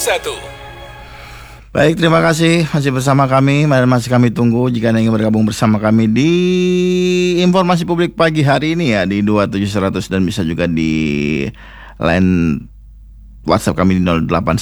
Baik, terima kasih masih bersama kami. Masih kami tunggu jika Anda ingin bergabung bersama kami di informasi publik pagi hari ini ya di 27100 dan bisa juga di line WhatsApp kami di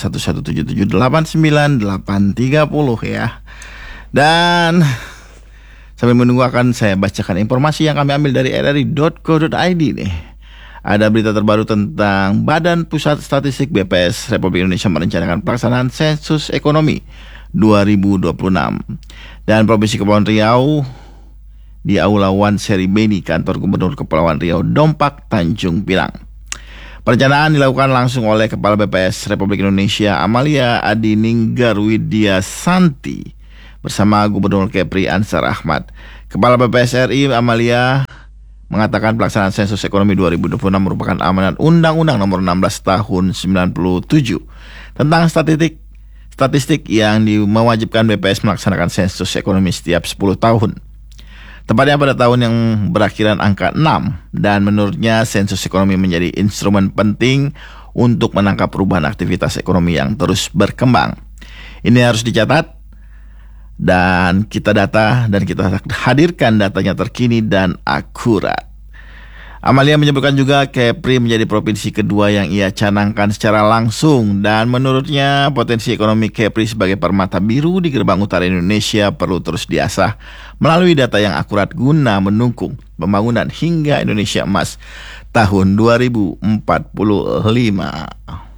081177898830 ya. Dan sambil menunggu akan saya bacakan informasi yang kami ambil dari rri.co.id nih. Ada berita terbaru tentang Badan Pusat Statistik BPS Republik Indonesia merencanakan pelaksanaan sensus ekonomi 2026 dan Provinsi Kepulauan Riau di Aula Wan Seri Beni, Kantor Gubernur Kepulauan Riau Dompak, Tanjung Pinang. Perencanaan dilakukan langsung oleh Kepala BPS Republik Indonesia Amalia Adininggar Widya Santi bersama Gubernur Kepri Ansar Ahmad. Kepala BPS RI Amalia mengatakan pelaksanaan sensus ekonomi 2026 merupakan amanat Undang-Undang Nomor 16 Tahun 97 tentang statistik yang mewajibkan BPS melaksanakan sensus ekonomi setiap 10 tahun. Tepatnya pada tahun yang berakhiran angka 6, dan menurutnya sensus ekonomi menjadi instrumen penting untuk menangkap perubahan aktivitas ekonomi yang terus berkembang. Ini harus dicatat dan kita hadirkan datanya terkini dan akurat. Amalia menyebutkan juga Kepri menjadi provinsi kedua yang ia canangkan secara langsung, dan menurutnya potensi ekonomi Kepri sebagai permata biru di gerbang utara Indonesia perlu terus diasah melalui data yang akurat guna mendukung pembangunan hingga Indonesia Emas tahun 2045.